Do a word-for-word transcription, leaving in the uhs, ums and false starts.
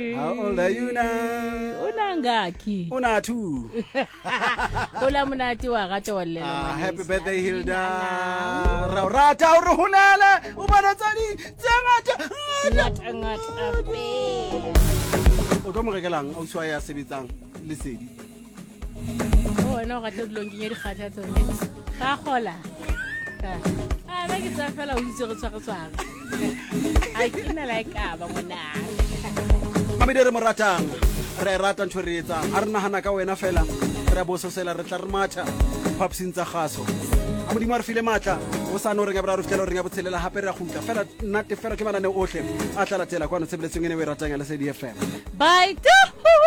How old are you now? Unangaki. Una two. Ola munati wa gato wallela. Ah, happy birthday Hilda. Ra rata o re holala. O bana tsani tsangata. Ngata ngata ape. O tlo mo rekelang o tswa ya sebetsang le sedi. Oh, no gato longi di khata tsone. Ga gola. Ah, ba ke tsa fela o itse go tswa go tswa. Ai kina like aba mona. Mamedi re mo ratang re rata ntho re etsa a re nagana ka wena fela re bo sosela re tla re matha phapsing tsa gaso a modimo re file matla o sa no re ga bra re fitela re ga botshelela hape re a gutla fela nna te fela ke manane ohle a tla latela kwa no tsebeletseng ene we ratang ya le C D F M. Bye.